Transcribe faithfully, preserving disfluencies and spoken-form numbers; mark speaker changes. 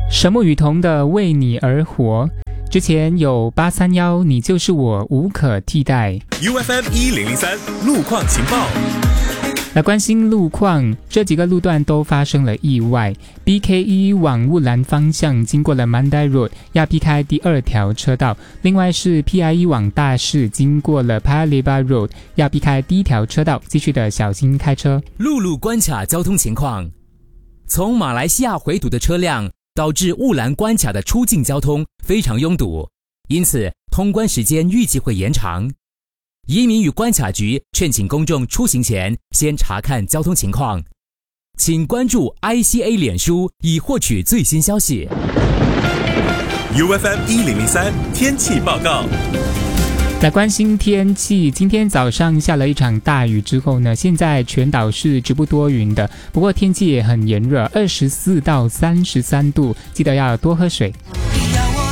Speaker 1: 神木雨桐的为你而活，之前有八三一你就是我无可替代。
Speaker 2: U F M 一零零三路况情报。
Speaker 1: 来关心路况，这几个路段都发生了意外。 B K 一 往雾兰方向经过了 Mandai Road， 要避开第二条车道。另外是 P I 一 往大市经过了 Paya Lebar Road， 要避开第一条车道，继续的小心开车。
Speaker 3: 陆路关卡交通情况，从马来西亚回堵的车辆导致雾兰关卡的出境交通非常拥堵，因此通关时间预计会延长。移民与关卡局劝请公众出行前先查看交通情况，请关注 I C A 脸书以获取最新消息。
Speaker 2: U F M 一零零三天气报告。
Speaker 1: 来关心天气，今天早上下了一场大雨之后呢，现在全岛是直不多云的，不过天气也很炎热，二十四到三十三度，记得要多喝水。